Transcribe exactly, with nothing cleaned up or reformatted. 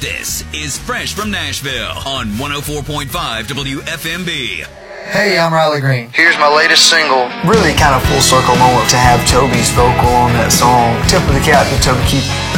This is Fresh from Nashville on one oh four point five W F M B. Hey, I'm Riley Green. Here's my latest single. Really kind of full circle moment to have Toby's vocal on that song. Tip of the cap to Toby Keith.